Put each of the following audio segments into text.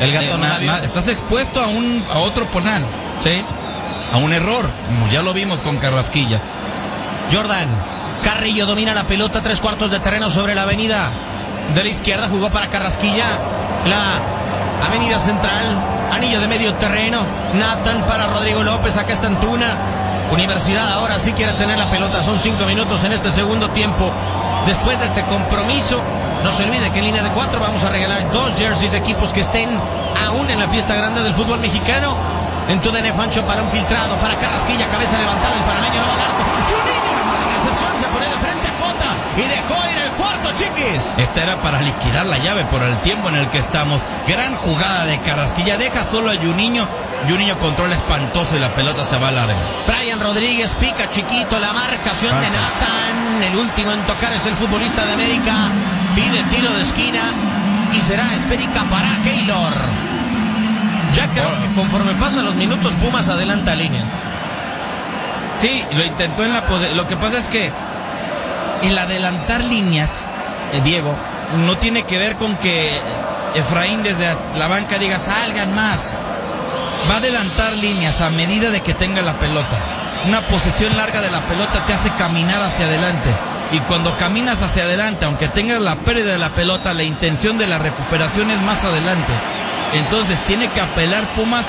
El gato no la vio. Estás expuesto a otro penal. Sí. A un error, como ya lo vimos con Carrasquilla. Jordan Carrillo domina la pelota, 3/4 de terreno sobre la avenida de la izquierda, jugó para Carrasquilla, la avenida central, anillo de medio terreno, Nathan para Rodrigo López, acá está Antuna, Universidad ahora sí quiere tener la pelota, son 5 minutos en este segundo tiempo, después de este compromiso, no se olvide que en línea de 4 vamos a regalar 2 jerseys de equipos que estén aún en la fiesta grande del fútbol mexicano. En tu DN Fancho, balón filtrado para Carrasquilla, cabeza levantada, el panameño no va al arco. Juninho, una mala recepción, se pone de frente a Cota y dejó ir el cuarto, Chiquis. Esta era para liquidar la llave por el tiempo en el que estamos. Gran jugada de Carrasquilla, deja solo a Juninho. Juninho controla espantoso y la pelota se va larga. Brian Rodríguez pica chiquito, la marcación de Nathan. El último en tocar es el futbolista de América. Pide tiro de esquina y será esférica para Keylor. Ya creo que conforme pasan los minutos, Pumas adelanta líneas. Sí, lo intentó en la... Lo que pasa es que el adelantar líneas, Diego, no tiene que ver con que Efraín desde la banca diga salgan más. Va a adelantar líneas a medida de que tenga la pelota. Una posesión larga de la pelota te hace caminar hacia adelante. Y cuando caminas hacia adelante, aunque tengas la pérdida de la pelota, la intención de la recuperación es más adelante. Entonces tiene que apelar Pumas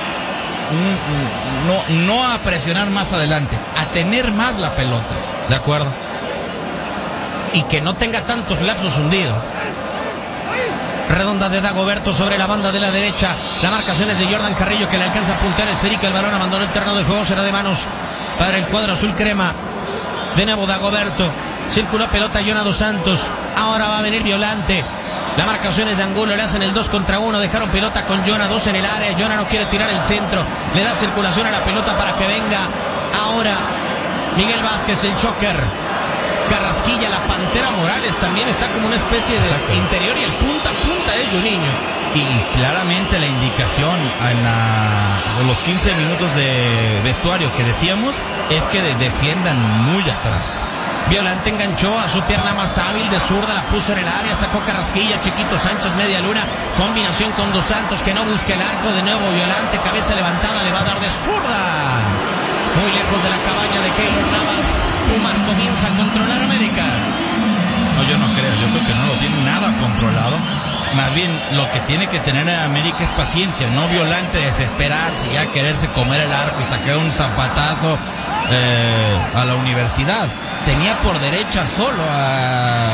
no a presionar más adelante, a tener más la pelota. De acuerdo. Y que no tenga tantos lapsos hundidos. Redonda de Dagoberto sobre la banda de la derecha. La marcación es de Jordan Carrillo, que le alcanza a apuntar esférica. El balón abandonó el terreno de juego, será de manos para el cuadro azul crema. De nuevo Dagoberto. Circuló pelota Jonah Dos Santos. Ahora va a venir Violante. La marcación es de Angulo, le hacen el 2 contra 1, dejaron pelota con Jonah, 2 en el área, Jonah no quiere tirar el centro, le da circulación a la pelota para que venga ahora Miguel Vázquez, el choker, Carrasquilla, la Pantera Morales también está como una especie de interior y el punta a punta es Juninho. Y claramente la indicación en los 15 minutos de vestuario que decíamos es que defiendan muy atrás. Violante enganchó a su pierna más hábil de zurda, la puso en el área, sacó Carrasquilla, Chiquito Sánchez, media luna, combinación con Dos Santos que no busca el arco, de nuevo Violante, cabeza levantada, le va a dar de zurda. Muy lejos de la cabaña de Keylor Navas, Pumas comienza a controlar América. No, yo no creo, yo creo que no lo tiene nada controlado. Más bien lo que tiene que tener en América es paciencia, no Violante desesperarse, ya quererse comer el arco y sacar un zapatazo a la Universidad. Tenía por derecha solo a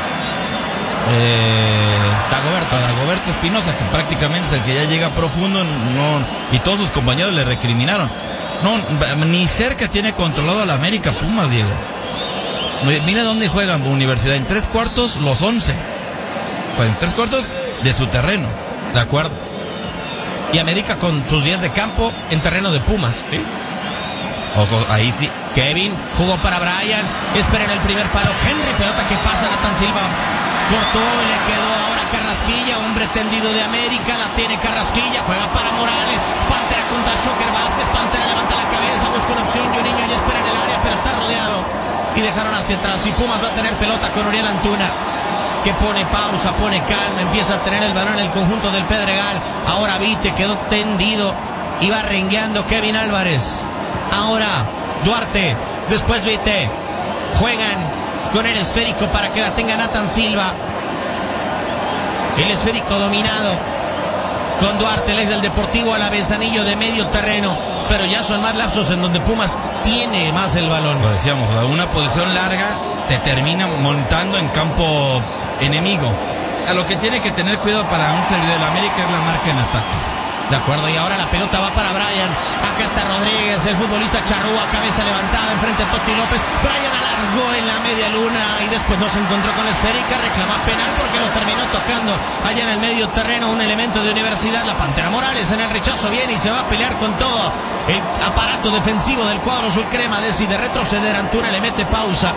Dagoberto Espinosa, que prácticamente es el que ya llega profundo, y todos sus compañeros le recriminaron. No, ni cerca tiene controlado a la América Pumas, Diego. Mira dónde juegan Universidad, en 3/4 los 11. O sea, en 3/4 de su terreno. De acuerdo. Y América con sus 10 de campo en terreno de Pumas. ¿Sí? Ojo, ahí sí. Kevin jugó para Brian, espera en el primer palo Henry, pelota que pasa, Nathan Silva cortó y le quedó ahora Carrasquilla, hombre tendido de América, la tiene Carrasquilla, juega para Morales, Pantera contra Shocker Vázquez, Pantera levanta la cabeza, busca una opción, Juninho ya espera en el área, pero está rodeado y dejaron hacia atrás, y Pumas va a tener pelota con Uriel Antuna, que pone pausa, pone calma, empieza a tener el balón en el conjunto del Pedregal, ahora Vite quedó tendido y va rengueando Kevin Álvarez, ahora Duarte, después Vite, juegan con el esférico para que la tenga Nathan Silva, el esférico dominado con Duarte, el ex del Deportivo Alavés, anillo de medio terreno, pero ya son más lapsos en donde Pumas tiene más el balón. Lo decíamos, una posición larga te termina montando en campo enemigo. A lo que tiene que tener cuidado para un servidor de la América es la marca en ataque. De acuerdo, y ahora la pelota va para Brian. Acá está Rodríguez, el futbolista charrúa, cabeza levantada enfrente a Totti López. Brian alargó en la media luna y después no se encontró con la esférica. Reclama penal porque lo terminó tocando allá en el medio terreno un elemento de Universidad. La Pantera Morales en el rechazo viene y se va a pelear con todo el aparato defensivo del cuadro azul crema. Decide retroceder, Antuna le mete pausa.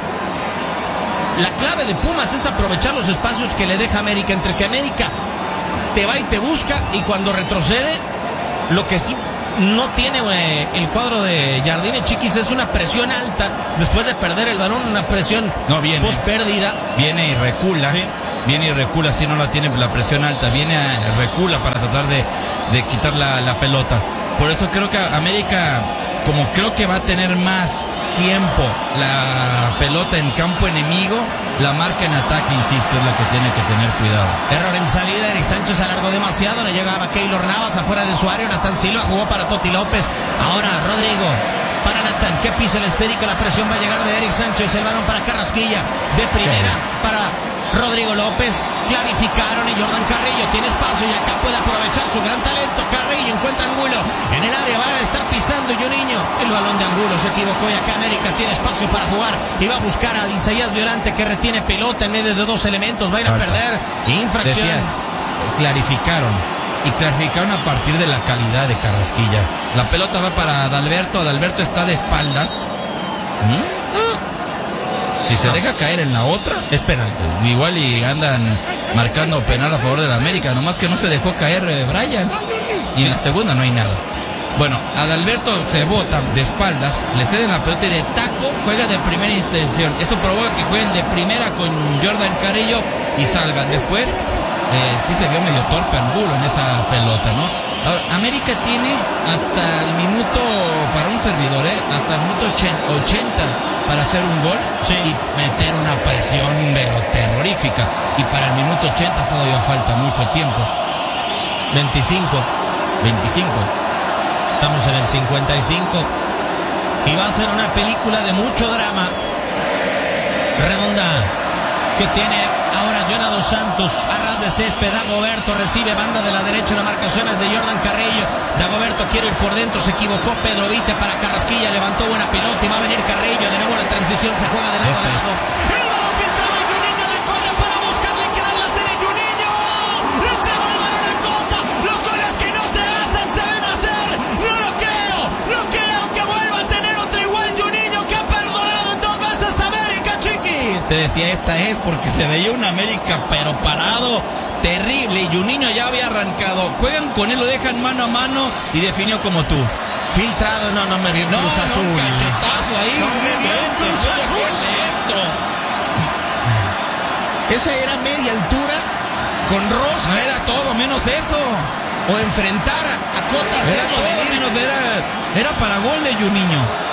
La clave de Pumas es aprovechar los espacios que le deja América, entre que América te va y te busca, y cuando retrocede, lo que sí no tiene el cuadro de Jardine, Chiquis, es una presión alta después de perder el balón, una presión no viene, post pérdida. Viene y recula, ¿sí? viene y recula, si no la tiene la presión alta, recula para tratar de quitar la pelota. Por eso creo que América, como creo que va a tener más tiempo la pelota en campo enemigo, la marca en ataque, insisto, es la que tiene que tener cuidado. Error en salida, Eric Sánchez alargó demasiado, le llegaba Keylor Navas afuera de su área, Natán Silva jugó para Toti López, ahora Rodrigo para Natán, que pisa el esférico, la presión va a llegar de Eric Sánchez, el balón para Carrasquilla, de primera para Rodrigo López, clarificaron y Jordan Carrillo tiene espacio y acá puede aprovechar su gran talento. Carrillo encuentra Angulo en el área, va a estar pisando Juninho, el balón de Angulo se equivocó y acá América tiene espacio para jugar y va a buscar a Isaías Violante, que retiene pelota en medio de dos elementos, va a ir a perder infracción. Clarificaron a partir de la calidad de Carrasquilla. La pelota va para Adalberto está de espaldas. Si se deja caer en la otra, es penal. Igual y andan marcando penal a favor de la América, nomás que no se dejó caer Brian. Y en la segunda no hay nada. Bueno, Adalberto se bota de espaldas, le ceden la pelota y de taco juega de primera intención. Eso provoca que jueguen de primera con Jordan Carrillo y salgan. Después, sí se vio medio torpe Angulo en esa pelota, ¿no? Ahora, América tiene hasta el minuto, para un servidor, hasta el minuto 80 para hacer un gol, sí, y meter una presión pero terrorífica. Y para el minuto 80 todavía falta mucho tiempo. 25. Estamos en el 55. Y va a ser una película de mucho drama. Redonda, que tiene ahora Jonah Dos Santos, a ras de césped. Dagoberto recibe banda de la derecha, la marcación es de Jordan Carrillo. Dagoberto quiere ir por dentro, se equivocó Pedro Vite para Carrasquilla, levantó buena pelota y va a venir Carrillo, de nuevo la transición, se juega de lado a lado. El balón filtrado, Juninho le corre para buscarle quedar la serie. Juninho le entregó el balón a Cota. Los goles que no se hacen se ven hacer. No creo que vuelva a tener otro igual Juninho, que ha perdonado dos veces a América, chiquis. Se decía, esta es porque se veía un América pero parado, terrible, y Juninho ya había arrancado. Juegan con él, lo dejan mano a mano y definió como tú. Filtrado, no me vi un Cruz Azul. Un cachetazo ahí. No me vi un Cruz Azul. Esa era media altura con rosca. No era todo menos eso. O enfrentar a Cota. Era todo menos, era para gol de Juninho.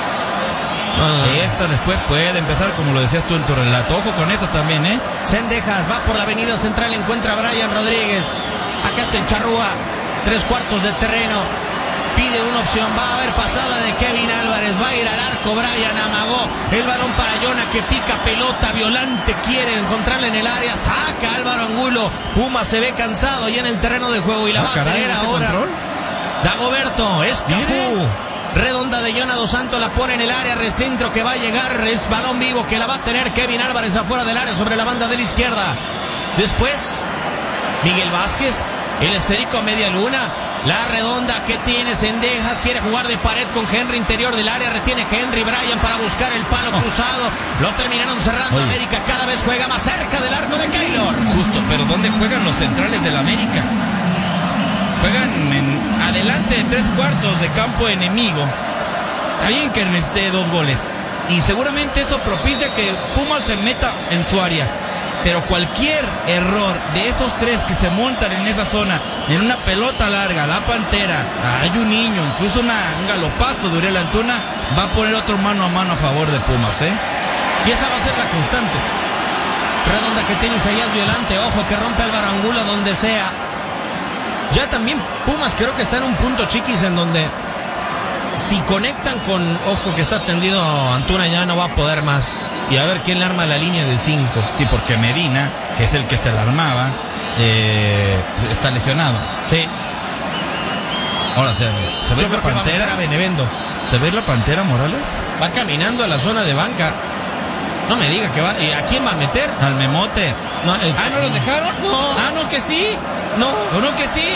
Esta después puede empezar, como lo decías tú en tu relato. Ojo con eso también, Cendejas va por la avenida central, encuentra a Brian Rodríguez. Acá está el Charrúa, 3/4 de terreno. Pide una opción, va a haber pasada de Kevin Álvarez, va a ir al arco, Brian amagó el balón para Jonah, que pica pelota, Violante quiere encontrarle en el área, saca Álvaro Angulo, Puma se ve cansado ya en el terreno de juego y la va a tener ahora. Control. Dagoberto, es Cafú. Redonda de Jonah Dos Santos, la pone en el área, recentro que va a llegar, es balón vivo que la va a tener Kevin Álvarez afuera del área sobre la banda de la izquierda. Después, Miguel Vázquez, el esférico a media luna, la redonda que tiene Cendejas, quiere jugar de pared con Henry, interior del área, retiene Henry, Brian para buscar el palo cruzado, lo terminaron cerrando. Oye. América cada vez juega más cerca del arco de Keylor. Justo, pero ¿dónde juegan los centrales del América? Juegan adelante de 3/4 de campo enemigo. Está bien que necesite 2 goles. Y seguramente eso propicia que Pumas se meta en su área. Pero cualquier error de esos 3 que se montan en esa zona, en una pelota larga, la Pantera, a Juninho, incluso un galopazo de Uriel Antuna, va a poner otro mano a mano a favor de Pumas, Y esa va a ser la constante. Redonda que tiene Isaías Violante, ojo que rompe Álvaro Angulo donde sea. Ya también Pumas creo que está en un punto, chiquis, en donde si conectan con, ojo que está tendido Antuna, ya no va a poder más. Y a ver quién le arma la línea de 5. Sí, porque Medina, que es el que se la armaba, está lesionado. Sí. Ahora se ve la Pantera. A Benevendo. ¿Se ve la Pantera Morales? Va caminando a la zona de banca. No me diga que va. ¿Y a quién va a meter? Al Memote. No, ¿no los dejaron? No. No, que sí. No. ¿O no que sí?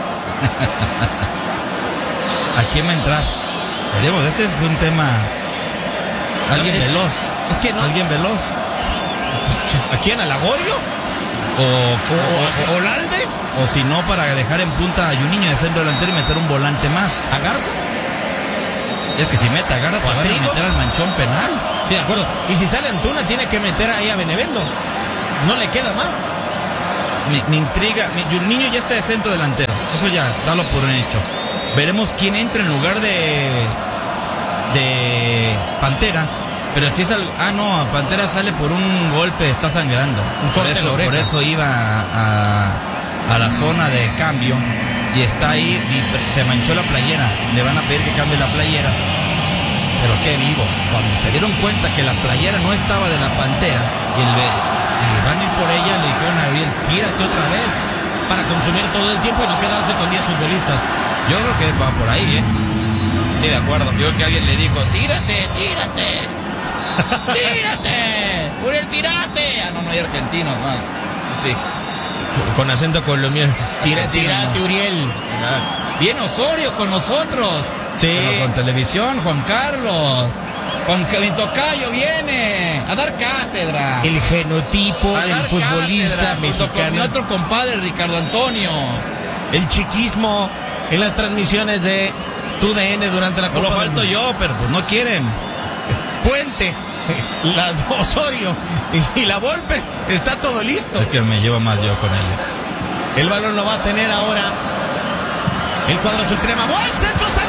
¿A quién va a entrar? Veremos, este es un tema. Alguien veloz. Es que no. Alguien veloz. ¿A quién? ¿A Lagorio? ¿O Olalde? O si no, para dejar en punta a Juninho de centro delantero y meter un volante más. ¿A Garza? Es que si mete a Garza, van a meter al manchón penal. Sí, de acuerdo. Y si sale Antuna, tiene que meter ahí a Benevendo. no le queda más. Me intriga. Juninho ya está de centro delantero. Eso ya, dalo por un hecho. Veremos quién entra en lugar de Pantera. Pero si es algo... no, Pantera sale por un golpe, está sangrando. Por eso iba a la zona de cambio. Y está ahí y se manchó la playera. Le van a pedir que cambie la playera. Pero qué vivos. Cuando se dieron cuenta que la playera no estaba de la Pantera y van a ir por ella, le dijeron a Ariel, tírate otra vez. Para consumir todo el tiempo y no quedarse con 10 futbolistas. Yo creo que va por ahí, Sí, de acuerdo. Yo creo que alguien le dijo, tírate. Uriel, tírate. No hay argentinos, no. Sí. Con acento colombiano. Tírate, Uriel. Viene Osorio con nosotros. Sí. Pero con televisión, Juan Carlos. Mi tocayo viene a dar cátedra. El genotipo del futbolista mexicano. Con otro compadre, Ricardo Antonio. El chiquismo en las transmisiones de TUDN durante la Copa. Solo falto yo, pero pues no quieren. Puente, Osorio y la Volpe, está todo listo. Es que me llevo más yo con ellos. El balón lo va a tener ahora el cuadro azul crema. ¡Buen centro!